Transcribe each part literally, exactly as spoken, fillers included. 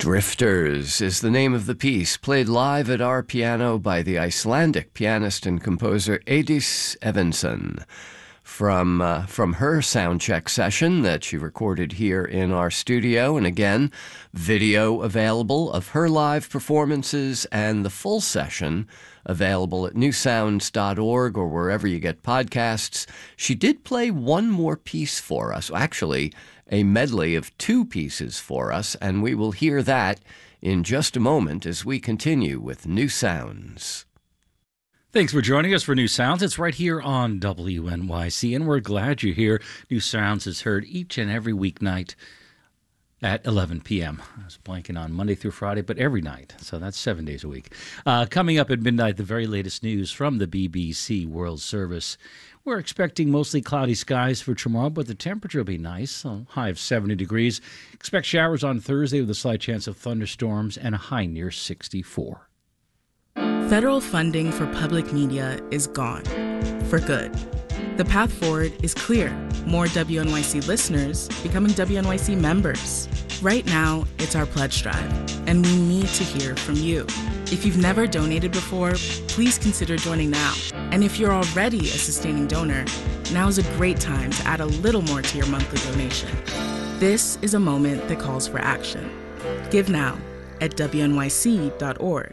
Drifters is the name of the piece, played live at our piano by the Icelandic pianist and composer Eydís Evensen. From uh, from her soundcheck session that she recorded here in our studio. And again, video available of her live performances and the full session available at new sounds dot org or wherever you get podcasts. She did play one more piece for us, actually a medley of two pieces for us, and we will hear that in just a moment as we continue with New Sounds. Thanks for joining us for New Sounds. It's right here on W N Y C, and we're glad you're here. New Sounds is heard each and every weeknight at eleven p.m. I was blanking on Monday through Friday, but every night, so that's seven days a week. Uh, coming up at midnight, the very latest news from the B B C World Service. We're expecting mostly cloudy skies for tomorrow, but the temperature will be nice, a high of seventy degrees. Expect showers on Thursday with a slight chance of thunderstorms and a high near sixty-four. Federal funding for public media is gone, for good. The path forward is clear. More W N Y C listeners becoming W N Y C members. Right now, it's our pledge drive, and we need to hear from you. If you've never donated before, please consider joining now. And if you're already a sustaining donor, now is a great time to add a little more to your monthly donation. This is a moment that calls for action. Give now at W N Y C dot org.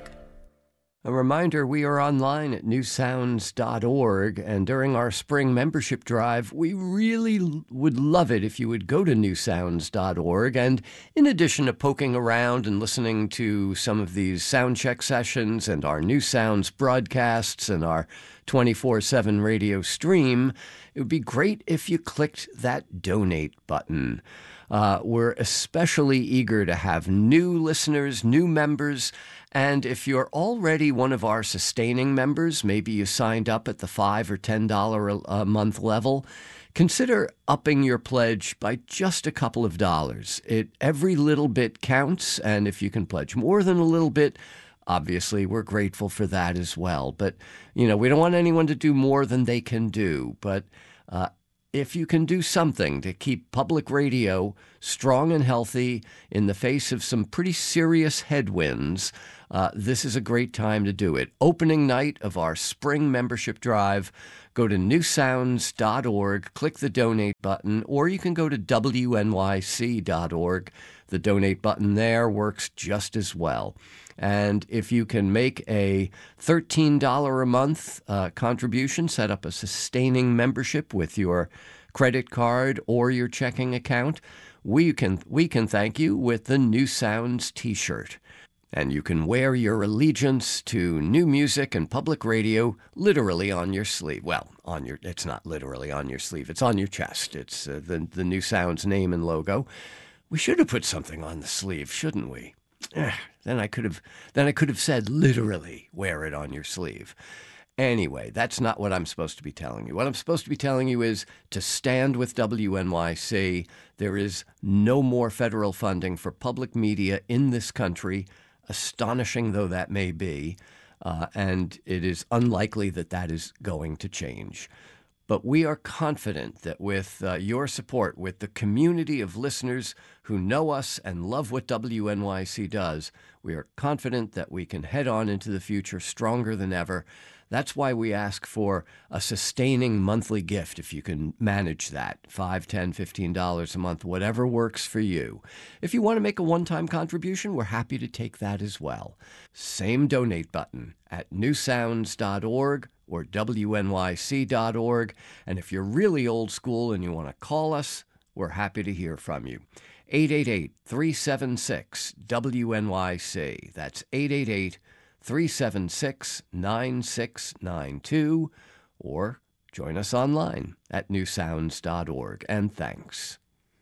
A reminder, we are online at new sounds dot org, and during our spring membership drive, we really would love it if you would go to new sounds dot org, and in addition to poking around and listening to some of these soundcheck sessions and our New Sounds broadcasts and our twenty-four seven radio stream, it would be great if you clicked that donate button. Uh, we're especially eager to have new listeners, new members, and if you're already one of our sustaining members, maybe you signed up at the five dollars or ten dollars a month level, consider upping your pledge by just a couple of dollars. It every little bit counts, and if you can pledge more than a little bit, obviously we're grateful for that as well. But, you know, we don't want anyone to do more than they can do, but uh, if you can do something to keep public radio strong and healthy in the face of some pretty serious headwinds, uh, this is a great time to do it. Opening night of our spring membership drive, go to new sounds dot org, click the donate button, or you can go to W N Y C dot org. The donate button there works just as well. And if you can make a thirteen dollars a month uh, contribution, set up a sustaining membership with your credit card or your checking account, we can we can thank you with the New Sounds t-shirt. And you can wear your allegiance to new music and public radio literally on your sleeve. Well, on your it's not literally on your sleeve. It's on your chest. It's uh, the, the New Sounds name and logo. We should have put something on the sleeve, shouldn't we? Eh, then I could have then I could have said literally wear it on your sleeve. Anyway, that's not what I'm supposed to be telling you. What I'm supposed to be telling you is to stand with W N Y C. There is no more federal funding for public media in this country, astonishing though that may be, uh, and it is unlikely that that is going to change. But we are confident that with uh, your support, with the community of listeners who know us and love what W N Y C does, we are confident that we can head on into the future stronger than ever. That's why we ask for a sustaining monthly gift, if you can manage that, five dollars, ten dollars, fifteen dollars a month, whatever works for you. If you want to make a one-time contribution, we're happy to take that as well. Same donate button at new sounds dot org or W N Y C dot org. And if you're really old school and you want to call us, we're happy to hear from you. eight eight eight, three seven six, W N Y C. That's eight eight eight, three seven six, nine six nine two. Or join us online at new sounds dot org. And thanks.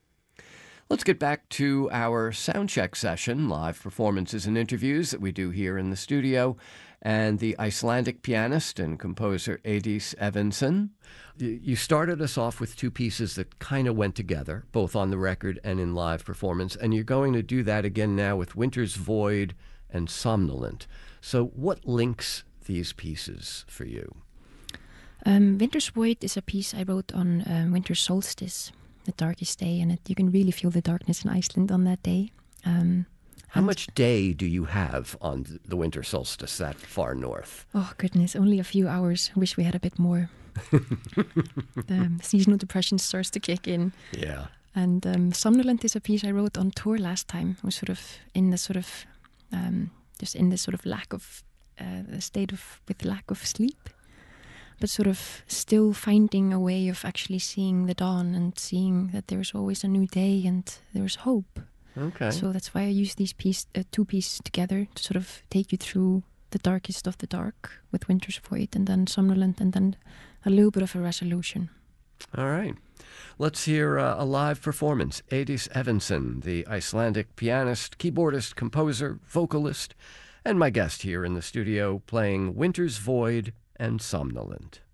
Let's get back to our soundcheck session, live performances and interviews that we do here in the studio, and the Icelandic pianist and composer Eydís Evensen. You started us off with two pieces that kind of went together, both on the record and in live performance, and you're going to do that again now with Winter's Void and Somnolent. So what links these pieces for you? Um, Winter's Void is a piece I wrote on um, winter solstice, the darkest day, and it, you can really feel the darkness in Iceland on that day. Um, How And- much day do you have on th- the winter solstice that far north? Oh goodness, only a few hours. Wish we had a bit more. The seasonal depression starts to kick in. Yeah. And um, Somnolent is a piece I wrote on tour last time. I was sort of in the sort of, um, just in this sort of lack of, uh, the state of, with lack of sleep. But sort of still finding a way of actually seeing the dawn and seeing that there's always a new day and there's hope. Okay. So that's why I use these piece, uh, two pieces together to sort of take you through the darkest of the dark with Winter's Void and then Somnolent and then a little bit of a resolution. All right. Let's hear uh, a live performance. Eidís Evansson, the Icelandic pianist, keyboardist, composer, vocalist, and my guest here in the studio playing Winter's Void and Somnolent.